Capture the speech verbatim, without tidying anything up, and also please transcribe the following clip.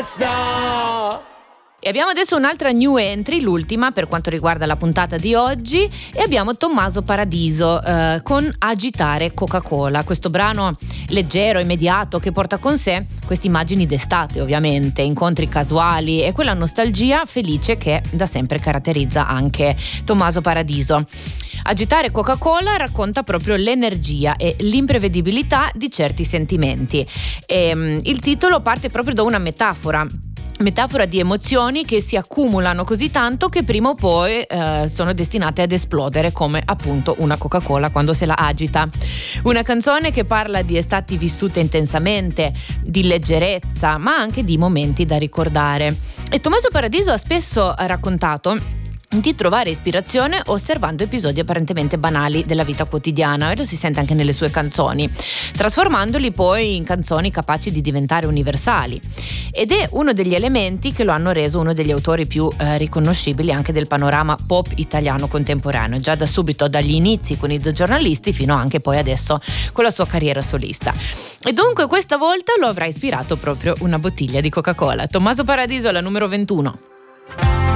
basta. E abbiamo adesso un'altra new entry, l'ultima per quanto riguarda la puntata di oggi, e abbiamo Tommaso Paradiso eh, con Agitare Coca-Cola, questo brano leggero, immediato, che porta con sé queste immagini d'estate, ovviamente, incontri casuali e quella nostalgia felice che da sempre caratterizza anche Tommaso Paradiso. Agitare Coca-Cola racconta proprio l'energia e l'imprevedibilità di certi sentimenti e, um, il titolo parte proprio da una metafora Metafora di emozioni che si accumulano così tanto che prima o poi eh, sono destinate ad esplodere, come appunto una Coca-Cola quando se la agita. Una canzone che parla di estati vissute intensamente, di leggerezza, ma anche di momenti da ricordare. E Tommaso Paradiso ha spesso raccontato di trovare ispirazione osservando episodi apparentemente banali della vita quotidiana, e lo si sente anche nelle sue canzoni, trasformandoli poi in canzoni capaci di diventare universali, ed è uno degli elementi che lo hanno reso uno degli autori più eh, riconoscibili anche del panorama pop italiano contemporaneo, già da subito, dagli inizi con i due giornalisti fino anche poi adesso con la sua carriera solista. E dunque questa volta lo avrà ispirato proprio una bottiglia di Coca-Cola. Tommaso Paradiso, la numero ventuno.